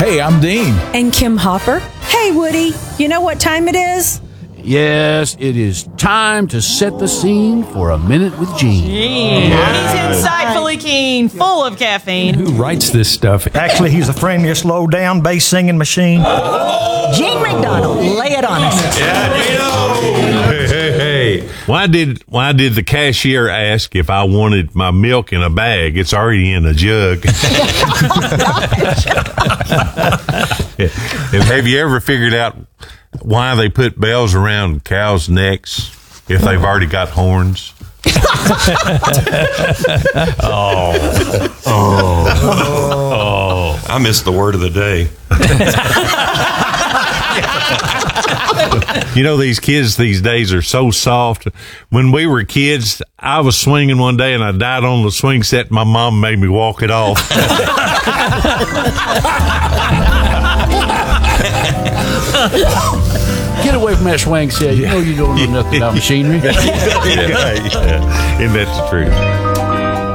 Hey, I'm Dean. And Kim Hopper. Hey, Woody. You know what time it is? Yes, it is time to set the scene for A Minute with Gene. Gene. He's insightfully keen, full of caffeine. Who writes this stuff? Actually, he's the friendliest low-down bass singing machine. Gene McDonald. Lay it on us. Hey. Why did the cashier ask if I wanted my milk in a bag? It's already in a jug. And have you ever figured out why they put bells around cows' necks if they've already got horns? I missed the word of the day. You know, these kids these days are so soft. When we were kids, I was swinging one day and I died on the swing set. My mom made me walk it off. Get away from that swing set. You know you don't know nothing about machinery. Yeah. And that's the truth.